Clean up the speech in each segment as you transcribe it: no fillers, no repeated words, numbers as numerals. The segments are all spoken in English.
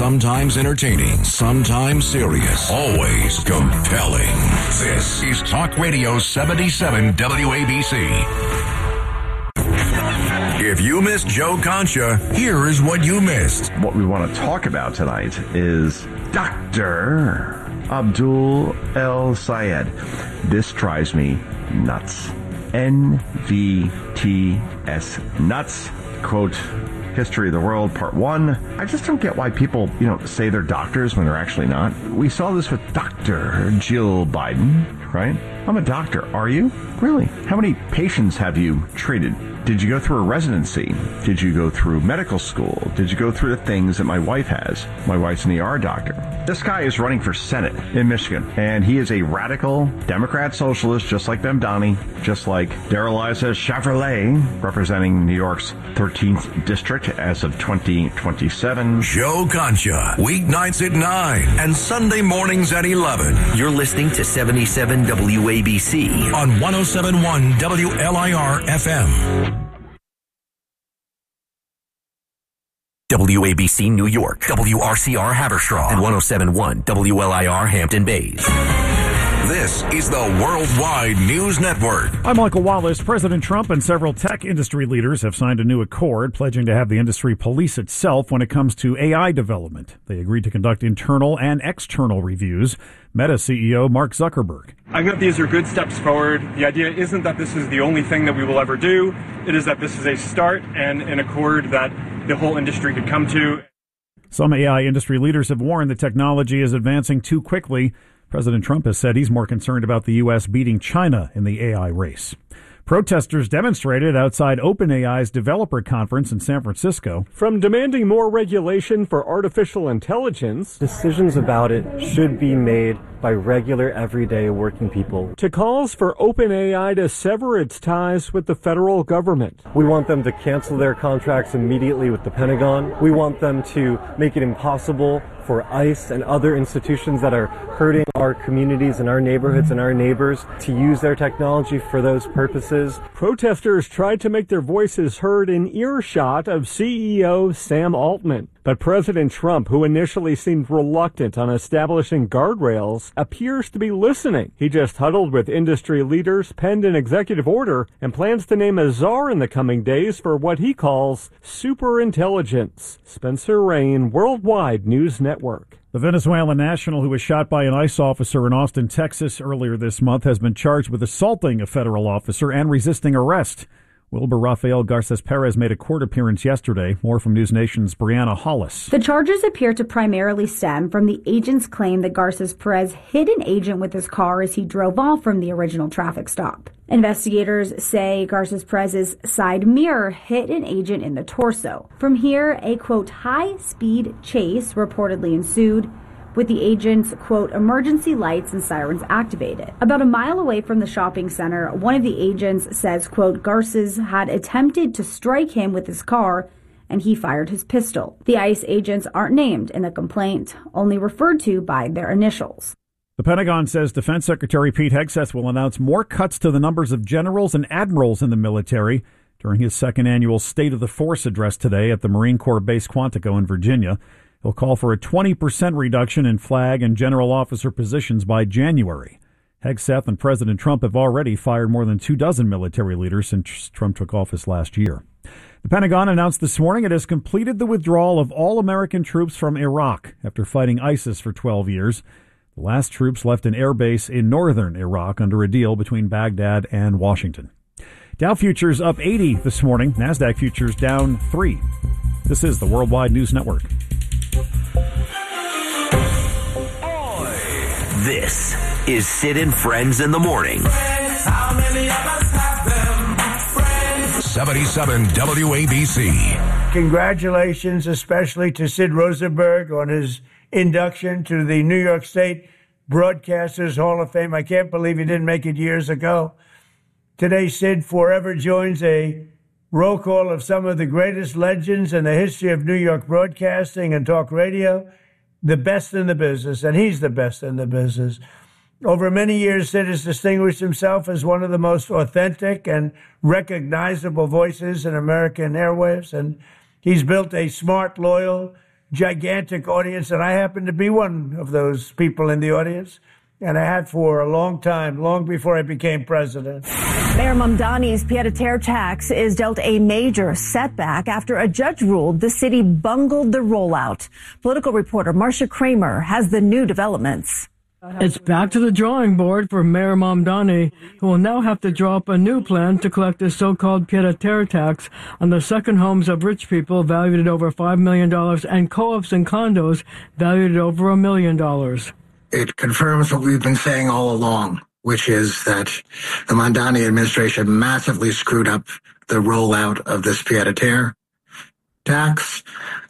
Sometimes entertaining, sometimes serious, always compelling. This is Talk Radio 77 WABC. If you missed Joe Concha, here is what you missed. What we want to talk about tonight is Dr. Abdul El Sayed. This drives me nuts. NVTS nuts. Quote, History of the World, Part 1. I just don't get why people, say they're doctors when they're actually not. We saw this with Dr. Jill Biden, right? I'm a doctor. Are you? Really? How many patients have you treated? Did you go through a residency? Did you go through medical school? Did you go through the things that my wife has? My wife's an ER doctor. This guy is running for Senate in Michigan, and he is a radical Democrat socialist, just like Mamdani, just like Darrell-Issa Chevrolet, representing New York's 13th district as of 2027. Joe Concha, weeknights at 9 and Sunday mornings at 11. You're listening to 77 WABC on 107.1 WLIR FM. WABC New York, WRCR Haverstraw, and 107.1 WLIR Hampton Bays. This is the Worldwide News Network. I'm Michael Wallace. President Trump and several tech industry leaders have signed a new accord pledging to have the industry police itself when it comes to AI development. They agreed to conduct internal and external reviews. Meta CEO Mark Zuckerberg. I think these are good steps forward. The idea isn't that this is the only thing that we will ever do. It is that this is a start and an accord that the whole industry could come to. Some AI industry leaders have warned the technology is advancing too quickly. President Trump has said he's more concerned about the U.S. beating China in the AI race. Protesters demonstrated outside OpenAI's developer conference in San Francisco. From demanding more regulation for artificial intelligence, decisions about it should be made by regular, everyday working people, to calls for OpenAI to sever its ties with the federal government. We want them to cancel their contracts immediately with the Pentagon. We want them to make it impossible for ICE and other institutions that are hurting our communities and our neighborhoods and our neighbors to use their technology for those purposes. Protesters tried to make their voices heard in earshot of CEO Sam Altman. But President Trump, who initially seemed reluctant on establishing guardrails, appears to be listening. He just huddled with industry leaders, penned an executive order, and plans to name a czar in the coming days for what he calls superintelligence. Spencer Rain, Worldwide News Network. The Venezuelan national who was shot by an ICE officer in Austin, Texas earlier this month has been charged with assaulting a federal officer and resisting arrest. Wilbur Rafael Garces Perez made a court appearance yesterday. More from News Nation's Brianna Hollis. The charges appear to primarily stem from the agent's claim that Garces Perez hit an agent with his car as he drove off from the original traffic stop. Investigators say Garces Perez's side mirror hit an agent in the torso. From here, a, quote, high-speed chase reportedly ensued, with the agent's, quote, emergency lights and sirens activated. About a mile away from the shopping center, one of the agents says, quote, Garces had attempted to strike him with his car, and he fired his pistol. The ICE agents aren't named in the complaint, only referred to by their initials. The Pentagon says Defense Secretary Pete Hegseth will announce more cuts to the numbers of generals and admirals in the military during his second annual State of the Force address today at the Marine Corps Base Quantico in Virginia. He'll call for a 20% reduction in flag and general officer positions by January. Hegseth and President Trump have already fired more than 24 military leaders since Trump took office last year. The Pentagon announced this morning it has completed the withdrawal of all American troops from Iraq after fighting ISIS for 12 years. The last troops left an air base in northern Iraq under a deal between Baghdad and Washington. Dow futures up 80 this morning. NASDAQ futures down 3. This is the Worldwide News Network. This is Sid and Friends in the Morning. How many of us have them? 77 WABC. Congratulations, especially to Sid Rosenberg on his induction to the New York State Broadcasters Hall of Fame. I can't believe he didn't make it years ago. Today, Sid forever joins a roll call of some of the greatest legends in the history of New York broadcasting and talk radio, the best in the business, and he's the best in the business. Over many years, Sid has distinguished himself as one of the most authentic and recognizable voices in American airwaves, and he's built a smart, loyal, gigantic audience, and I happen to be one of those people in the audience. And I had for a long time, long before I became president. Mayor Mamdani's pied-à-terre tax is dealt a major setback after a judge ruled the city bungled the rollout. Political reporter Marcia Kramer has the new developments. It's back to the drawing board for Mayor Mamdani, who will now have to draw up a new plan to collect the so-called pied-à-terre tax on the second homes of rich people valued at over $5 million and co-ops and condos valued at over $1 million. It confirms what we've been saying all along, which is that the Mamdani administration massively screwed up the rollout of this pied-à-terre tax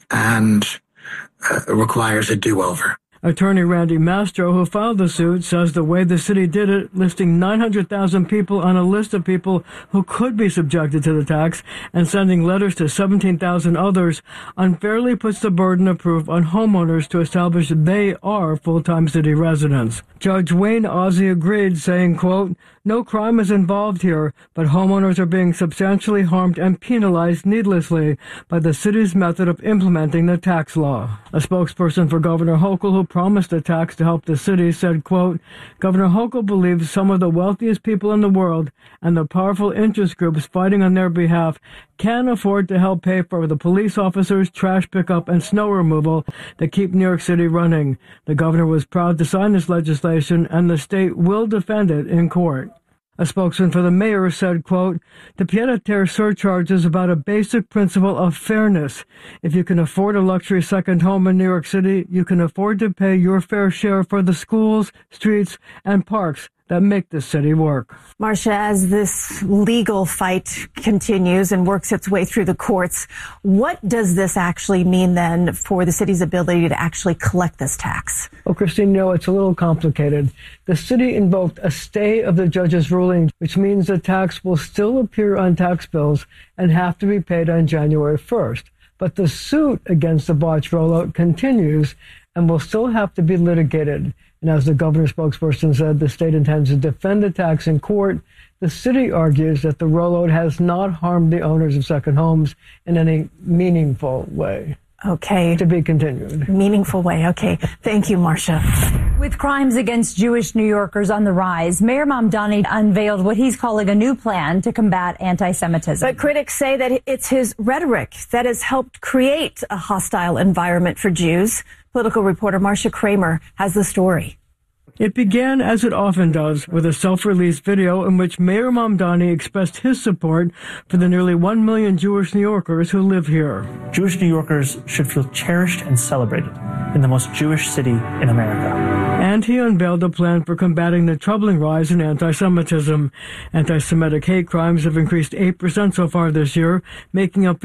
and requires a do-over. Attorney Randy Mastro, who filed the suit, says the way the city did it, listing 900,000 people on a list of people who could be subjected to the tax and sending letters to 17,000 others, unfairly puts the burden of proof on homeowners to establish they are full-time city residents. Judge Wayne Ozzie agreed, saying, quote, "No crime is involved here, but homeowners are being substantially harmed and penalized needlessly by the city's method of implementing the tax law." A spokesperson for Governor Hochul, who promised the tax to help the city, said, quote, "Governor Hochul believes some of the wealthiest people in the world and the powerful interest groups fighting on their behalf can afford to help pay for the police officers, trash pickup, and snow removal that keep New York City running. The governor was proud to sign this legislation, and the state will defend it in court." A spokesman for the mayor said, quote, "The pied-à-terre surcharge is about a basic principle of fairness. If you can afford a luxury second home in New York City, you can afford to pay your fair share for the schools, streets, and parks that make this city work." Marcia, as this legal fight continues and works its way through the courts, what does this actually mean then for the city's ability to actually collect this tax? Well, Christine, it's a little complicated. The city invoked a stay of the judge's ruling, which means the tax will still appear on tax bills and have to be paid on January 1st. But the suit against the botched rollout continues and will still have to be litigated. And as the governor's spokesperson said, the state intends to defend the tax in court. The city argues that the rollout has not harmed the owners of second homes in any meaningful way. Okay. To be continued. Meaningful way. Okay. Thank you, Marcia. With crimes against Jewish New Yorkers on the rise, Mayor Mamdani unveiled what he's calling a new plan to combat anti-Semitism. But critics say that it's his rhetoric that has helped create a hostile environment for Jews. Political reporter Marcia Kramer has the story. It began, as it often does, with a self-released video in which Mayor Mamdani expressed his support for the nearly 1 million Jewish New Yorkers who live here. Jewish New Yorkers should feel cherished and celebrated in the most Jewish city in America. And he unveiled a plan for combating the troubling rise in anti-Semitism. Anti-Semitic hate crimes have increased 8% so far this year, making up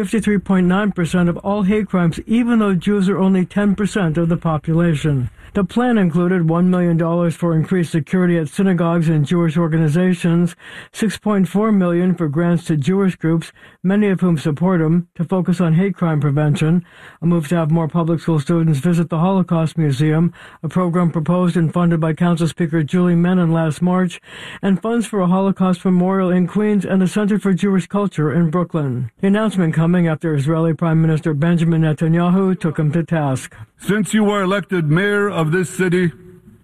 53.9% of all hate crimes, even though Jews are only 10% of the population. The plan included $1 million for increased security at synagogues and Jewish organizations, $6.4 million for grants to Jewish groups, many of whom support him, to focus on hate crime prevention, a move to have more public school students visit the Holocaust Museum, a program proposed and funded by Council Speaker Julie Menon last March, and funds for a Holocaust memorial in Queens and the Center for Jewish Culture in Brooklyn. The announcement coming after Israeli Prime Minister Benjamin Netanyahu took him to task. Since you were elected mayor of this city,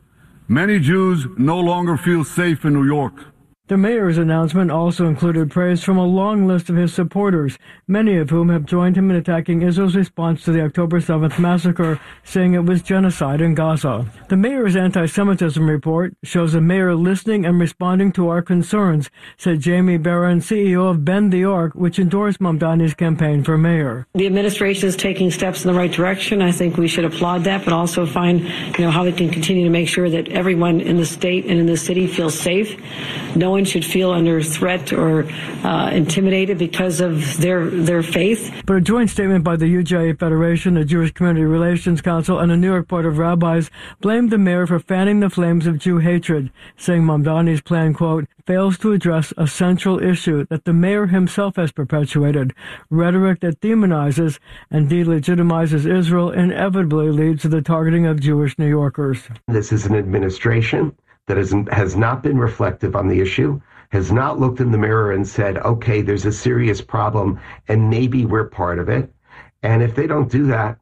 many Jews no longer feel safe in New York. The mayor's announcement also included praise from a long list of his supporters, many of whom have joined him in attacking Israel's response to the October 7th massacre, saying it was genocide in Gaza. The mayor's anti-Semitism report shows the mayor listening and responding to our concerns, said Jamie Barron, CEO of Bend the Arc, which endorsed Mamdani's campaign for mayor. The administration is taking steps in the right direction. I think we should applaud that, but also find, how we can continue to make sure that everyone in the state and in the city feels safe. No one should feel under threat or intimidated because of their faith. But a joint statement by the UJA Federation, the Jewish Community Relations Council, and the New York Board of Rabbis blamed the mayor for fanning the flames of Jew hatred, saying Mamdani's plan, quote, fails to address a central issue that the mayor himself has perpetuated. Rhetoric that demonizes and delegitimizes Israel inevitably leads to the targeting of Jewish New Yorkers. This is an administration that has not been reflective on the issue, has not looked in the mirror and said, okay, there's a serious problem and maybe we're part of it. And if they don't do that,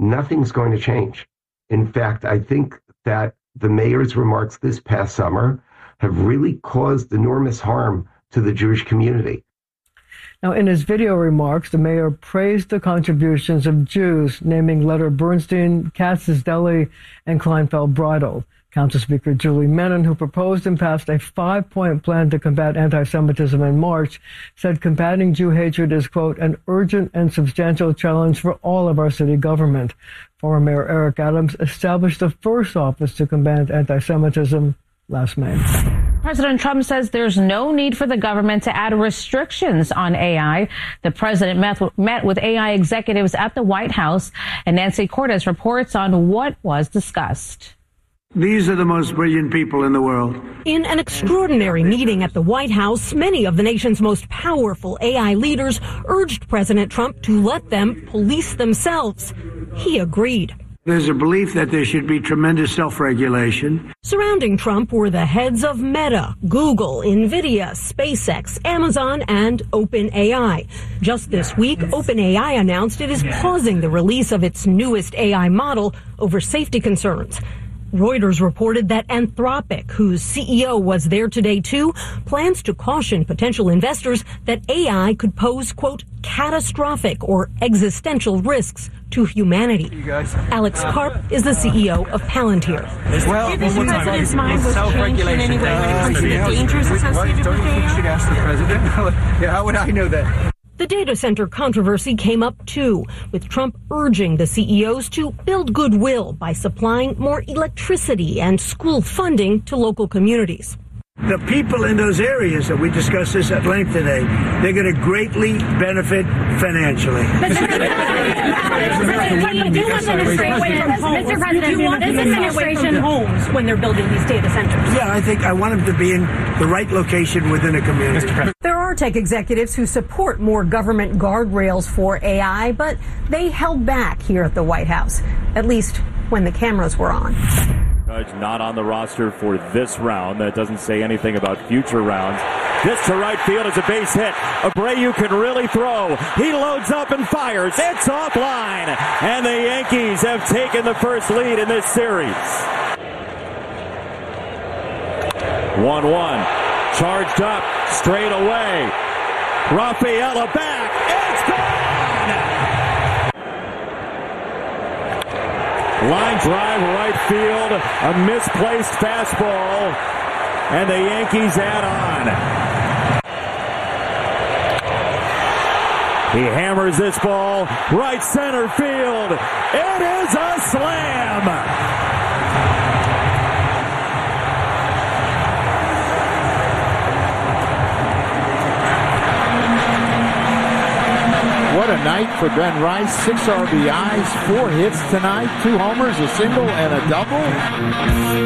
nothing's going to change. In fact, I think that the mayor's remarks this past summer have really caused enormous harm to the Jewish community. Now, in his video remarks, the mayor praised the contributions of Jews, naming Leonard Bernstein, Katz's Deli, and Kleinfeld Bridal. Council Speaker Julie Menon, who proposed and passed a 5-point plan to combat anti-Semitism in March, said combating Jew hatred is, quote, an urgent and substantial challenge for all of our city government. Former Mayor Eric Adams established the first office to combat anti-Semitism last May. President Trump says there's no need for the government to add restrictions on AI. The president met with AI executives at the White House, and Nancy Cortez reports on what was discussed. These are the most brilliant people in the world. In an extraordinary meeting at the White House, many of the nation's most powerful AI leaders urged President Trump to let them police themselves. He agreed. There's a belief that there should be tremendous self-regulation. Surrounding Trump were the heads of Meta, Google, Nvidia, SpaceX, Amazon, and OpenAI. Just this week, OpenAI announced it is pausing the release of its newest AI model over safety concerns. Reuters reported that Anthropic, whose CEO was there today too, plans to caution potential investors that AI could pose, quote, catastrophic or existential risks to humanity. Alex Karp is the CEO of Palantir. Well, the president's mind was changed in any way when it comes to the dangers associated with AI? You should ask the president. How would I know that? The data center controversy came up too, with Trump urging the CEOs to build goodwill by supplying more electricity and school funding to local communities. The people in those areas that we discussed this at length today, they're going to greatly benefit financially. Mr. President, do you want this administration homes when they're building these data centers? Yeah, I want them to be in the right location within a community. There are tech executives who support more government guardrails for AI, but they held back here at the White House, at least when the cameras were on. Judge not on the roster for this round. That doesn't say anything about future rounds. This to right field is a base hit. Abreu can really throw. He loads up and fires. It's offline. And the Yankees have taken the first lead in this series. 1-1. Charged up. Straight away. Rafaela back. It's gone! Line drive right field, a misplaced fastball, and the Yankees add on. He hammers this ball right center field. It is a slam. What a night for Ben Rice. 6 RBIs, 4 hits tonight, 2 homers, a single, and a double.